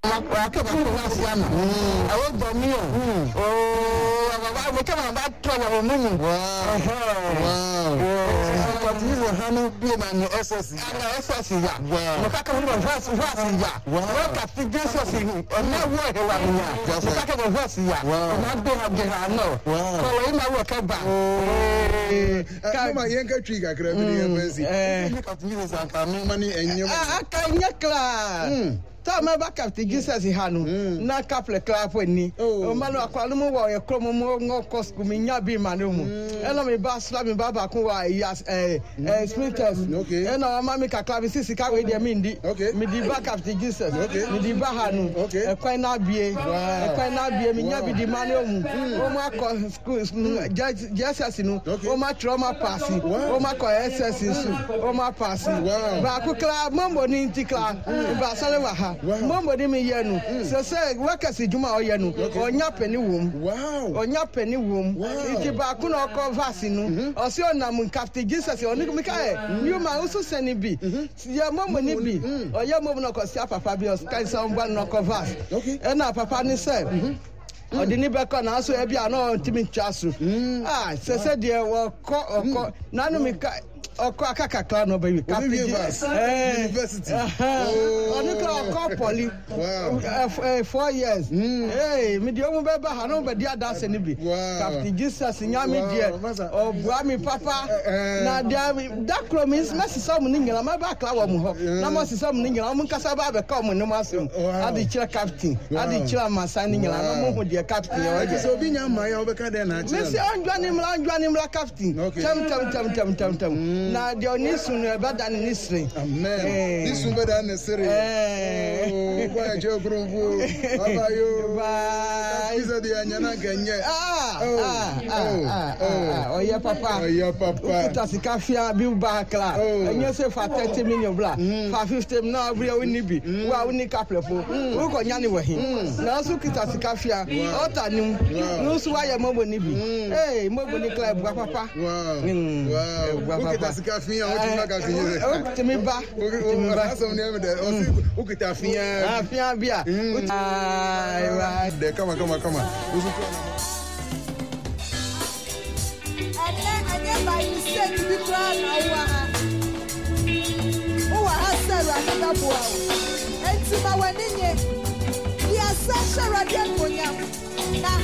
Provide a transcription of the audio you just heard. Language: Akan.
wa ke ba ko sia na e wo do mi o baba mo ke ba to wa mu mu wow what is the hanu bi na ni SS ana SS ya mo ka ka mo ba fast ya wa ka ti Jesus ni o na wo he wa ya mo ka ka ba fast ya na do ha ge ha no so we na wo ka ba ka ma yen ka twi kakra bi ni embassy ni ka ti Jesus aka no mani enyem aka nya kla ta ma ba Captain Jesus hanu na couple clap ni o ma no akwalo mo wo ye kromo mo ngoko school mi nya bi ma no mu eno me ba sla mi ba ba kun wa yes speakers eno ma mi kakla bi sisi ka we dia mi ndi mi di ba Captain Jesus mi di ba hanu e kwan na bie mi nya bi di ma no mu o ma ko school Jesus no o ma trauma pass o ma ko SS su o ma pass ba ku kla mambo ni ntikla ba sale wa ha Mombo de me yenu se workers juma oyenu onya peni wom onya peni wom iti ba ku na ko vaccine no o se onam Captain Jesus oni mi ka you ma usu seni bi ya mombo ni bi oya mombo na ko sia papa bi o sky someone na ko vaccine e na papa ni se odini beko na so e bia na ntimi twaso se de wo ko nanu mi ka oko akaka kla no baby university onu ka oko poly 4 years me di omo be ba ha no be di adase ni bi Captain Jesus nyame die obua mi papa na dia da promise message some ni nyala ma ba kla wo mo ho na mo se some ni nyala mo nkasa ba be ka mo no masem adi kira captain adi kira masa ni nyala na mo ho die captain ya so bi nya ma ya obeka de na kira me se anjwani mla captain tam na de oni sunu e bada ni sire amen ni sunu bada ni sire kwa je grombu baba yo ba izo de anyana ganye oya papa kita sikafia bi ba kla enye se fa 30 million bla fa 50 na bria woni bi wa woni kaplefo wo ko nya ni wahi na so kita sikafia ota nim no so wa ye mobo ni bi mobo ni kla bua papa wow kita sikafia o ti na ka finye o ti mi ba so ni am de o kita fia bia ai de kama anya by mistake bi kra na wa asara na boa enti ma wani nye dia sa shara dia konya na